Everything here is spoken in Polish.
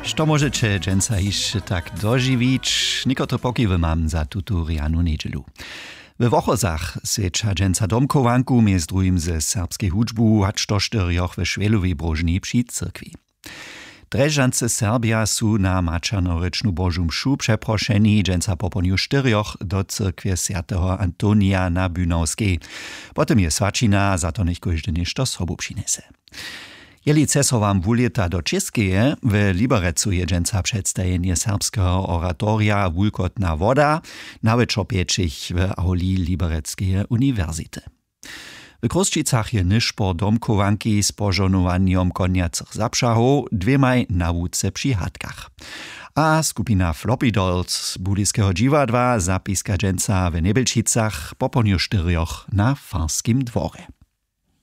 Što możecie dżęca jeszcze tak dożywić, niekotore pokiwy mam za tutu rianu niedzielu. We Wochozach seča dżęca domkowanku między drugim ze serbskiej hudżbu hacz to 4 we Szwelowej Brożni przy cyrkwi. Drežance Serbia su na mačernorečnu Božu mšu přeprošeni dženca po ponju 4 do cyrkwie Świętego Antonia na Bünowskiej. Potem je svačina, za to nech každý nešto sobu přinese. Jeli cesowam wulieta do Českeje, w Liberecu je dženca przedstawienie serbskiego oratoria Wulkotna woda na Wyczopieczych w auli Libereckiej Uniwersity. W Kruščicach je niżpo domkowanki z pożonowaniem koniacych zapšahov, dwemaj nawódce przy chatkach. A skupina Floppy Dolls z Budyskiego dziwadła zapiska dżęca w Nebelčicach po ponju 4 na Farskim dworze.